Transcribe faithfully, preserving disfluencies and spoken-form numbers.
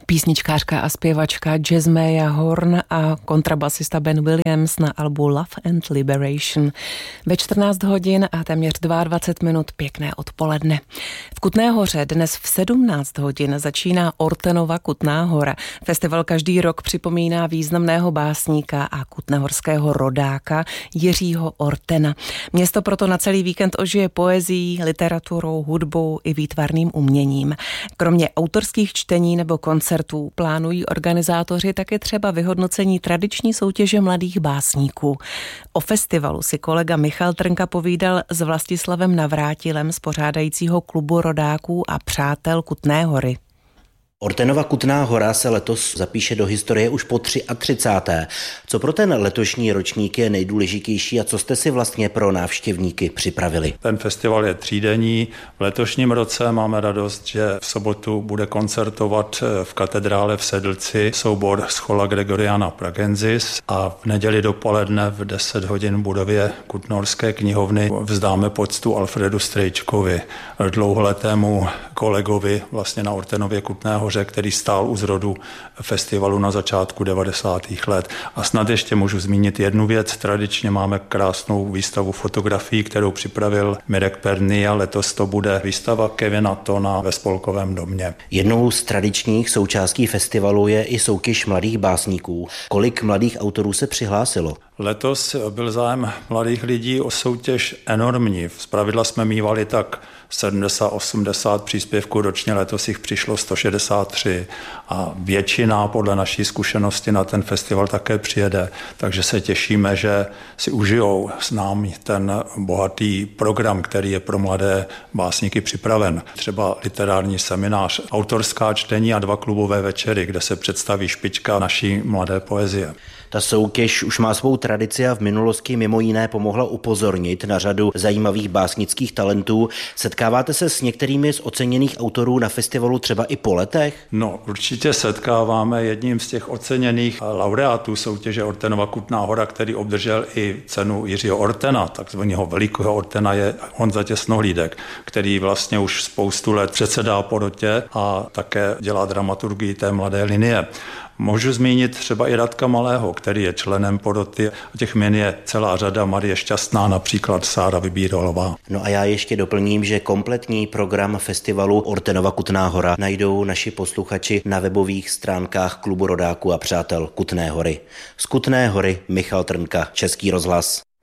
Písničkářka a zpěvačka Jasmine Horn a kontrabasista Ben Williams na albu Love and Liberation. Ve čtrnáct hodin a téměř dvacet dva minut pěkné odpoledne. V Kutné Hoře dnes v sedmnáct hodin začíná Ortenova Kutná Hora. Festival každý rok připomíná významného básníka a kutnehorského rodáka Jiřího Ortena. Město proto na celý víkend ožije poezií, literaturou, hudbou i výtvarným uměním. Kromě autorských čtení nebo koncertů plánují organizátoři také třeba vyhodnocení tradiční soutěže mladých básníků. O festivalu si kolega Michal Trnka povídal s Vlastislavem Navrátilem z pořádajícího klubu rodáků a přátel Kutné Hory. Ortenova Kutná Hora se letos zapíše do historie už po třicáté. Co pro ten letošní ročník je nejdůležitější a co jste si vlastně pro návštěvníky připravili? Ten festival je třídenní. V letošním roce máme radost, že v sobotu bude koncertovat v katedrále v Sedlci soubor Schola Gregoriana Pragensis a v neděli dopoledne v deset hodin v budově Kutnohorské knihovny vzdáme poctu Alfredu Strejčkovi, dlouholetému kolegovi vlastně na Ortenově Kutné Hoře, který stál u zrodu festivalu na začátku devadesátých let. A snad ještě můžu zmínit jednu věc. Tradičně máme krásnou výstavu fotografií, kterou připravil Mirek Perný a letos to bude výstava Kevina Tona ve Spolkovém domě. Jednou z tradičních součástí festivalu je i soutěž mladých básníků. Kolik mladých autorů se přihlásilo? Letos byl zájem mladých lidí o soutěž enormní. Zpravidla jsme mívali tak sedmdesát osmdesát příspěvků ročně, letos jich přišlo sto šedesát tři a většina podle naší zkušenosti na ten festival také přijede, takže se těšíme, že si užijou s námi ten bohatý program, který je pro mladé básníky připraven. Třeba literární seminář, autorská čtení a dva klubové večery, kde se představí špička naší mladé poezie. Ta soutěž už má svou tradici a v minulosti mimo jiné pomohla upozornit na řadu zajímavých básnických talentů. Setkáváte se s některými z oceněných autorů na festivalu třeba i po letech? No, určitě setkáváme. Jedním z těch oceněných laureátů soutěže Ortenova Kutná Hora, který obdržel i cenu Jiřího Ortena, takzvaného velikého Ortena, je Honza Těsnohlídek, který vlastně už spoustu let předsedá porotě a také dělá dramaturgii té mladé linie. Můžu zmínit třeba i Radka Malého, který je členem poroty. Těch jmen je celá řada, Marie Šťastná, například Sára Vybíralová. No a já ještě doplním, že kompletní program festivalu Ortenova Kutná Hora najdou naši posluchači na webových stránkách klubu rodáků a přátel Kutné Hory. Z Kutné Hory Michal Trnka, Český rozhlas.